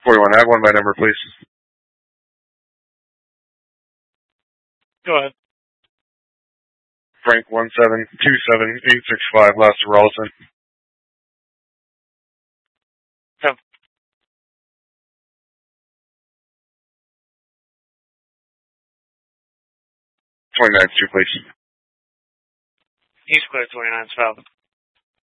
41, add one by number, please. Go ahead. Frank 1727865, last to Rollison. Come. 29's 2, please. He's clear, 29's Falcon.